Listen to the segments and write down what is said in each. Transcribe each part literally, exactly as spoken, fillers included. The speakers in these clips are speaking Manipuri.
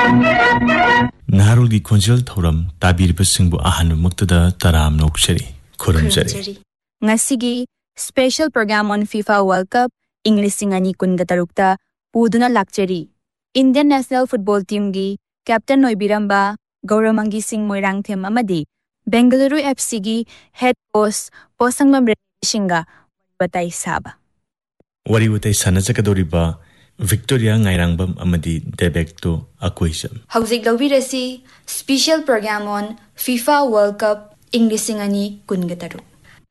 Naharul gi Khonjel Thoram Tabir Basingbu Ahanu Muktada Taram Nokshari Khurumjari Ngasigi special program on FIFA World Cup English Singani Kungatarukta Puduna Lakchari Indian National Football Team gi Captain Noibiramba Gauramangi Singh Moirang Them Amadi Bengaluru F C gi head coach Posangmam Shinga Batai Saba Wari Watai Sanazakadoriba Victoria Ngairangam Amadi Debekto Akwisam. Hauzik Lavirasi special program on FIFA World Cup English Singani Kungataru.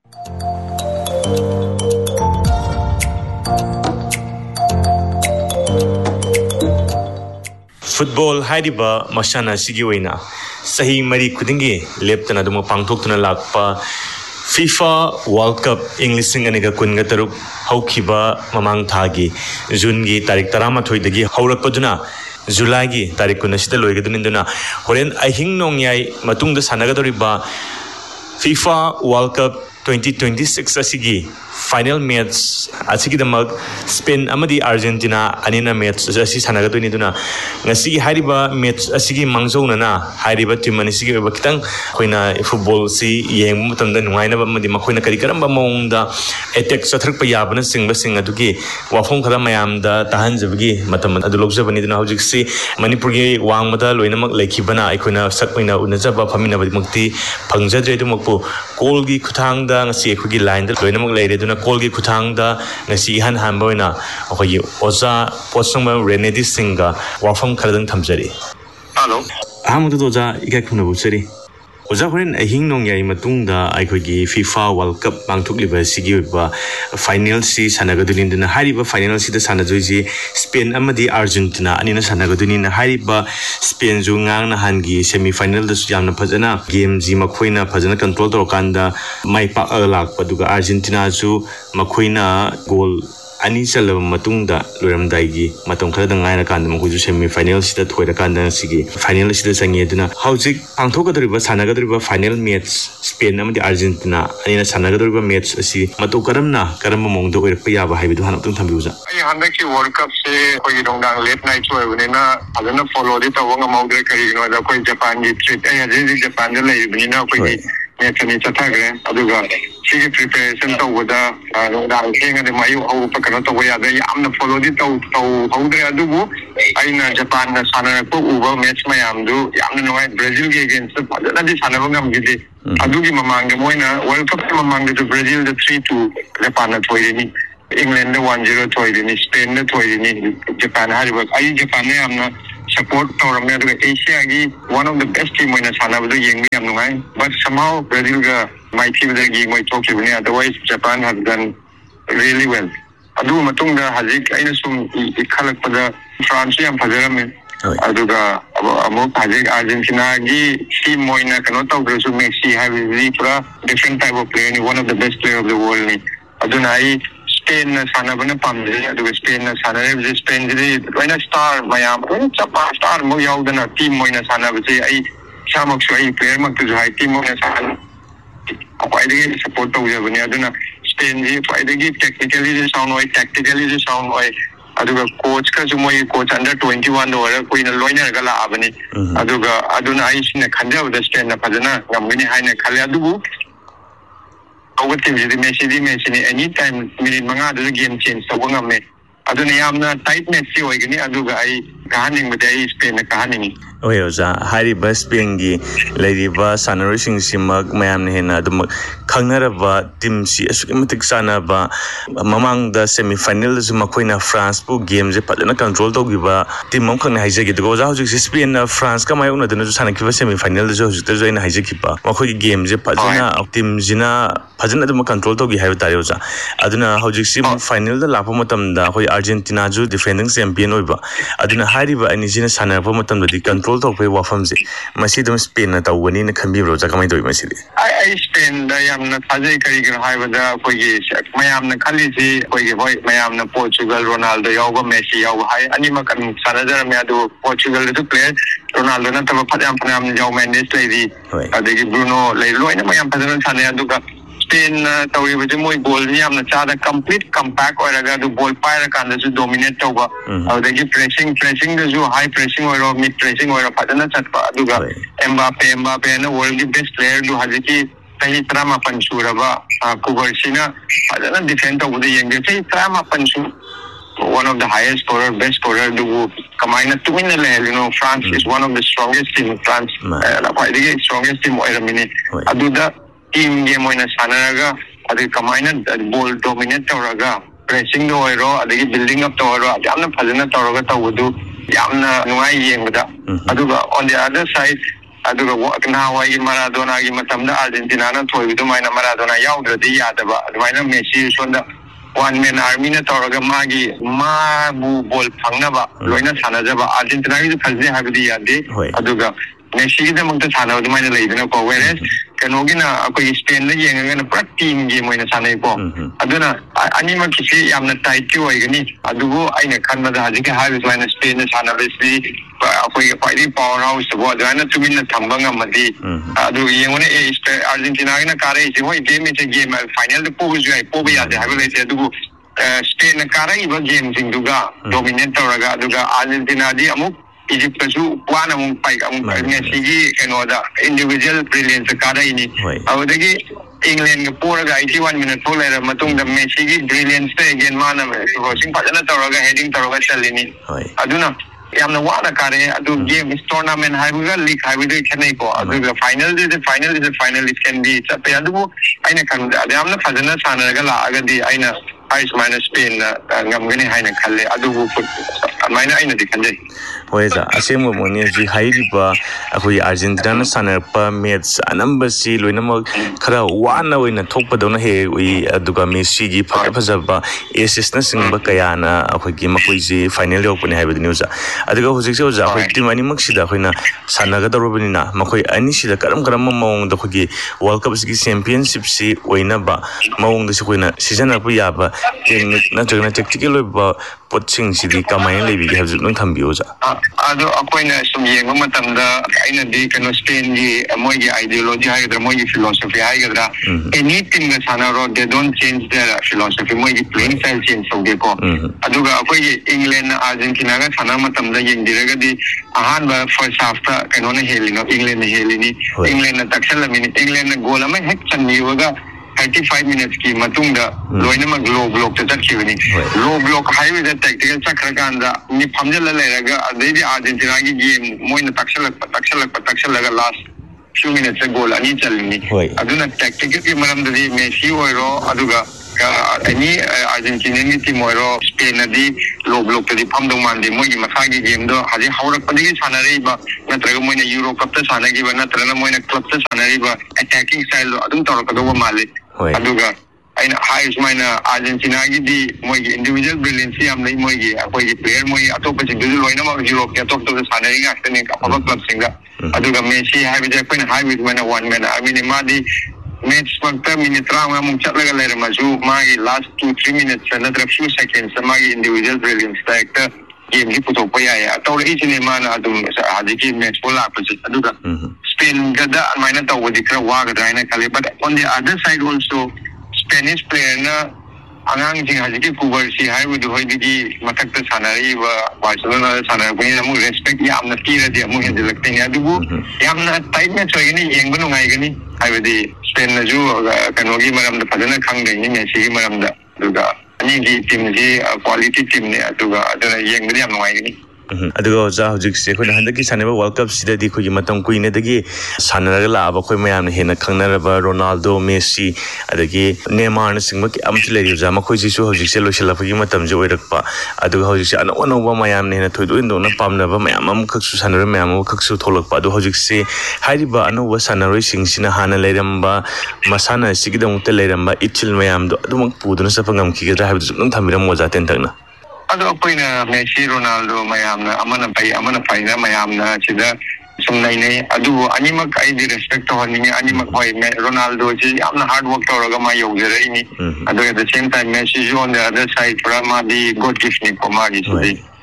Football Haidiba Mashana Sigiwina Sahi Mari Kudingi Leptana Dumo Pangtokuna Lakpa FIFA World Cup English Singaniga Kungataruk Haukiba Mamang Thagi Jungi Tarik Tarama Toidagi Haurakpaduna Julagi Tarikuna Sita Loigaduninduna Horen Ahing Nongyai Matung the Sanagadoriba FIFA World Cup twenty twenty-six Asigi final match Asigi the Mug Spain Amadi Argentina Anina match Asi Sanagaduniduna Nasi Hariba match Asigi Mangzona Hariba Timanisigi Bakitang Hoina football si Yang Mutam than Wina Madi Makoina Karikaramba Monda Etek Satrpa Yabana Sing Basing Aduki Wafon Kalamayam the Tahanzavgi Mataman Aduloksa Vanidana Hojiksi Manipuri Wangmada Luinamak Lakibana Ikuna Sakwina Unazaba Pamina Mukti Pangzadre Dumoku Kolgi Kutang ngasi khigi line da loinamuk leire duna kolgi kuthang da ngasi han hamboina akhoi oza posangma renedi singa wafam khaladang thamjari hello ahamudu oza ikai khuna busari oza horen ahing nongyai matung da aikhogi FIFA World Cup pangthokliba sigi ba final si sanagadulin duna hariba final si da sanajoji Spain amadi Argentina anina sanagaduni na hariba Spain ju ngang na hangi semi final da yamna phajana game ji makhoina phajana control torokanda mai pa alak paduga Argentina ju makhoina goal ani chalaba matungda loramdaigi matom khada ngaina kanda mako ju semi final sida thoira kanda sigi final sida sangi duna haujik pangthogadoriba sanagadoriba final match Spain amadi Argentina anina sanagadoriba match asi mato karamna karam mongdo oirpa yaba haibidu hanatung thambiuja ai handaki World Cup se koi dongdang late night show wenena adana follow di tawanga mawdre kari no da koi Japan gi trip ai ajin Japan da lai benina koi match ni chathagre aduga sigi preparation tawada dongdang kenga de mayu au pakana tawaya da yamna follow di taw taw hawdre adubu aina Japan na sana ko uba match mayam du yamna no Brazil ge against adana di sana ngam gidi adugi mamanga moina World Cup mamanga de Brazil the three two Japan na toyini England the one zero toyini Spain the toyini Japan hariba ai Japan ne amna support tawramne aduga Asia gi one of the best team moina sana bu yeng mi am ngai but somehow Brazil ga my team the gi moi talk ni otherwise Japan has done really well adu matung da hazik aina sum ikhalak pada France yam fajarame aduga amo hazik Argentina gi team moina kano tawdru Messi have really pura different type of player ni one of the best player of the world ni aduna ai Spain sanabana pamde aduga Spain sanare Spain di loina star mayam chapa star mo yaudana team moina sanabse ai samak so ai player mak tu hai team moina san akwai support tawjabani aduna Spain ji akwai technically sound oi tactically sound oi aduga coach ka jumoi coach under twenty-one ora koina loina ga la abani aduga aduna ai sina khanja da Spain na phajana ngamgani haina khale adugu our team is Messi di Messi ni anytime minute manga da game change so ngam me aduna yamna tight match si oigani aduga ai kahaning bade ai Spain na kahaning oi oza hari bus bengi lady ba sanarishing simag mayam ne hena dum khangnaraba team si asukimatik sana ba mamang da semi final zu makoina France pu game je padana control to giba team mom khangna haije gi go za hoji Spain na France ka mai una dana ju sana kiba semi final ju hoji ta joina haije kiba makoi game je padana team jina padana dum control to gi haiba tare oza aduna hoji sim final da lapa matam da hoi Argentina ju defending champion oiba aduna hari ba ani jina sana pa matam da control to pe wafam je masi dum Spain na tawani na khambi ro ja kamai doi masi ai ai Spain da yamna thajai kari gar haiba da koi gi mayam na khali ji koi gi hoi mayam na Portugal Ronaldo yawa Messi yawa hai ani ma kan sanajar me adu Portugal du player Ronaldo na taba phadam phadam yawa Mendes lady adegi Bruno lay loina mayam phadana sane adu ka Spain tawribje moi ball ni amna chada complete compact oraga du ball paira kanda ju dominate tawba adagi pressing pressing da ju high pressing oro mid pressing oro padana chatpa aduga Mbappe Mbappe na world the best player du hajiki tahi trama panchuraba kubarsina padana defend tawda yenge tahi trama panchu one of the highest scorer, best scorer. Do combine two in the you know France mm. is one of the strongest team. France, uh, quite the strongest team. Wait a minute. I do the team game when a Sanaraga, I do combine ball dominant Toraga, pressing the Oro, I do building up the Oro. I'm not Palana Toraga Tawudu, Yamna Nuai Yemda. I do on the other side. I do work now. I Maradona, Matamda, Argentina, toy with my Maradona, Yauda, the Yadaba, the Messi, Shonda. One man army na tawraga magi ma bu bol phangnaba loina sanajaba Argentina gi phajde habidi yade aduga Messi gi damagta sanaba dumaina leidina ko whereas kanogi na akoi Spain na yenga na pura team game moina sanai ko aduna anima kisi yamna tight ki oigani adugo aina khanbada hajike habi dumaina Spain na sanaba si akoi kwai power house bo dumaina tumina thamba ngamadi adu yengone Argentina gi na kare isi hoi game is game final de pobu jai pobu yade habi leite adugo Spain na kare iba game singduga dominate tawraga aduga Argentina di amuk Egypt su one among five among Messi gi kanoda individual brilliance kara ini awdagi England ga poraga eighty-one minute full era matung da Messi gi brilliance te again mana crossing padana tawraga heading tawraga chalini aduna yamna wada kare adu game is tournament haibuga league haibuga khanai ko adu final is the final is the final it can be chape adu aina kan yamna fajana sanaraga la agadi aina ice minus Spain ngamgani haina khalle adu maina aina dikhanje hoiza asemu moni ji hairiba akoi Argentina sanarpa match anambasi loinama khara wana oina thokpadona he ui aduga Messi gi pha phajaba assist na singba kayana akoi gi makoi ji final yokpani haibadi news aduga hojik se oja akoi team ani maksida khoina sanaga dorobani na makoi ani sida karam karam mawong da khogi world cup gi championship si oina ba mawong da si khoina season apu yaba technique na jagna tactical ba poching sidi kamai lebi gi habju nang thambioja ado akoina sum yenga matamda aina di kano Spain gi moigi ideology haidra moigi philosophy haidra any team ga sanaro they don't change their philosophy moigi playing style change soge ko aduga akoi England Argentina ga sana matamda yengdiraga di ahan ba first half ta kano na helino England helini England na taksalamini England na goal ama hek channiwaga thirty-five minutes ki matungda loina mag low block ta chakhiwani low block highway da tactical chakrakanda ni phamjala leraga adedi Argentina gi game moina taksalak taksalak taksalaga last few minutes goal ani chalni aduna tactical ki maramda di Messi oiro aduga ani Argentina ni team oiro Spain di low block ta di phamdong mandi mogi masagi game do haji haurak padigi sanari ba natraga moina Euro Cup ta sanagi ba natrana moina club ta sanari ba attacking style adum torakado male aduga aina highest mina Argentina gi di moigi individual brilliance am nei moigi akoi player moi atopa sing du loina ma Europe ke top to sanari ga tene ka paba club singa aduga Messi have je koina high with mana one man I mean madi match fakta minute round among chatlaga lera mazu magi last two three minutes another few seconds magi individual brilliance ta game gi puto pa ya atawra isine mana adum hadiki match bola pa aduga Spain gada mina tawdi kra waga daina kale but on the other side also Spanish player na angang jing hadiki kubarsi haibu du hoidigi matakta sanari ba Barcelona sanari ko ni amu respect yamna tira di amu hedilakte ni adugu yamna tight match hoigini yengbu nungai gani haibadi Spain na ju kanogi maram da padana khangdai ni Messi gi maram da aduga ani gi team ji quality team ne aduga adana yengbu yam nungai gani aduga ja hojik se khoi handaki saneba world cup sida di khoi matam kuine dagi sanaraga laaba khoi mayam ne hena khangnaraba Ronaldo Messi adagi Neymar na singma ki amchi leri ja ma khoi ji su hojik se loshela phagi matam je oirakpa aduga hojik se ana ona ba mayam ne hena thoidu indo na pamna ba mayam am khaksu sanara mayam khaksu tholakpa adu hojik se hariba ana wa sanaroi singsina hana leramba masana sigidam te leramba ichil mayam do adum puduna sapangam ki ga habidu nang thamiram moja ten takna ado akoina Messi Ronaldo mayamna amana pai amana paina mayamna chida sumnai nei adu animak ai di respect to haninga animak hoi Ronaldo ji amna hard work tawraga ma yogere ini ado at the same time Messi on the other side for ma di god gift ni ko ma gi sidi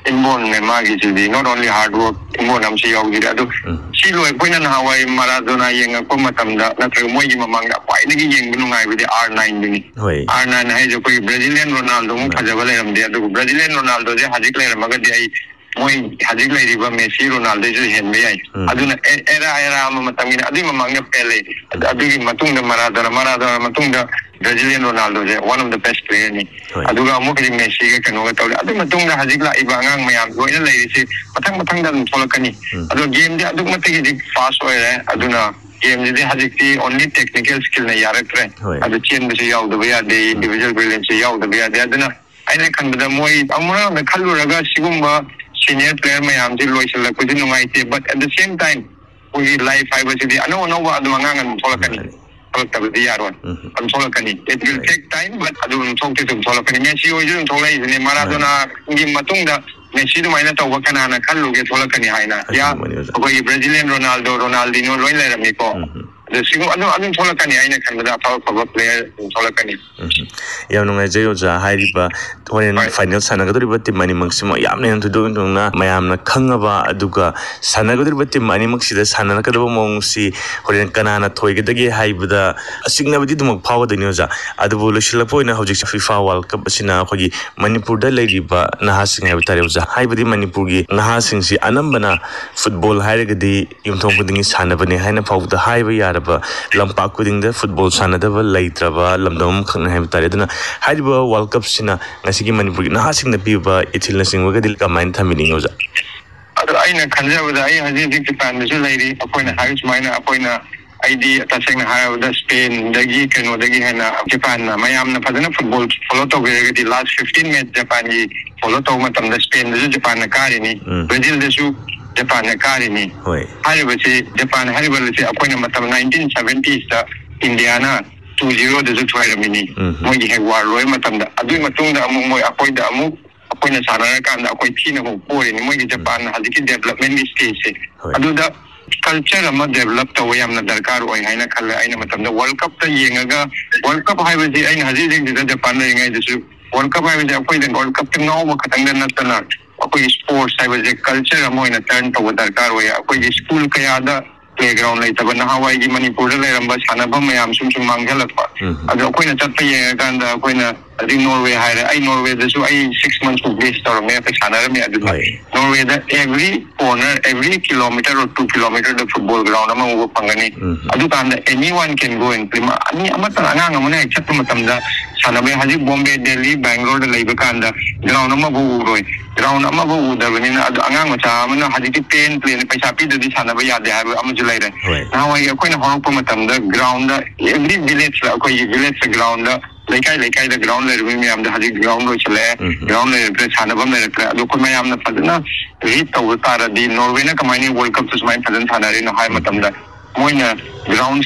inborn ne magi jidi not only hard work inborn am si yaw jidi adu si loi poina na hawai Maradona yenga ko matamda na tra moi gi mamang da pai gi yeng bu ngai bi R nine ni R nine hai jo koi Brazilian Ronaldo mu phajaba le ram de adu Brazilian Ronaldo je hajik le ram ga de ai moi hajik le riba Messi Ronaldo je hen be ai aduna era era ma matam gi adu mamang ga Pele adu gi matung da Maradona Maradona matung da Brazilian Ronaldo je one of the best player ni aduga amu ki Messi ga kanu ga taw adu matung da hajik la iba ngang mayam go ina lai si matang matang da tholakani adu game de adu matagi di fast oi re aduna game de hajik ti only technical skill na yarak re adu chen bi yaw da ya de individual brilliance yaw da ya de aduna aina kan da moi amura da khallu raga sigumba senior player mayam ji loisala ku din ngai te but at the same time we life fiber di ano no wa adu ngangan tholakani tabdi yaron am tholakani it will take time but adu thokte tum tholakani Messi oi jun tholai ne Maradona gi matungda Messi du maina taw kana na khallu ge tholakani haina ya ko Brazilian Ronaldo Ronaldinho loi le rami ko the single adu adu tholakani aina kan da power power player tholakani ya no ngai jayo ja hairiba horen final sanagadori batti mani maximum yamne antu do na mayamna khangaba aduga sanagadori batti mani maxida sanana kadaba mongsi horen kanana thoigedagi haibada asingna badi dum power dini ja adu bolishila poina hojik FIFA World Cup asina khogi Manipur da leiriba nahasing habitare ja haibadi Manipur gi nahasing si anambana football hairagadi yumthong budingi sanabani haina pawda haiba yara lampa kuding da football sanadaba laitraba lamdam khangna habitare dana haiba World Cup sina ngasigi Manipur gi nahasing na piba ithilna singwaga dil kamain thamini ngoja adu aina khanjabada ai haji dik Japan su lairi apoina hais maina apoina id taseng na da Spain dagi keno dagi hana Japan na mayam na padana football follow to ge di last fifteen match Japan gi follow to matam da Spain da Japan na kari ni Brazil da su Japan na kari ni hariba si Japan hariba si apoina matam nineteen seventies da Indiana two zero da su twaira mini moi gi hegwar roi matam da adu matung da amu moi apoi da amu apoina sanara kan da akoi thina ko pore ni moi gi Japan hadiki development stage se adu da culture ama develop to yamna darkar oi haina khalla aina matamda World Cup ta yengaga World Cup haiba ji aina haji jing da Japan na yengai disu World Cup haiba ji akoi da World Cup ta ngaw ma khatang da natana akoi sports haiba ji culture ama ina turn to darkar oi akoi school kaya da playground lai tabana hawai gi Manipur da leramba sanaba mayam sum sum manghalakpa adu akoi na chatpa yenga da akoi na adi Norway haira ai Norway da su ai six months to base tor me ta sanara me adu Norway da every corner every kilometer or two kilometer the football ground ama go pangani adu kan anyone can go and play ani amata angang amune chatpa matamda sanabe haji Bombay Delhi Bangalore da leiba kan da ground ama go uroi ground ama go udabani na adu angang macha amana haji ti ten play ne paisa pi da di sanaba ya de ha ama julai re na wai akoi na horok matamda ground da every village la akoi village ground da laikai laikai da ground le rumi am da haji ground ro chale ground le pre sanabam le pre adu ko mayam na padna ri taw tara di Norway na kamani World Cup tu smai padan thanari na hai matam da moina ground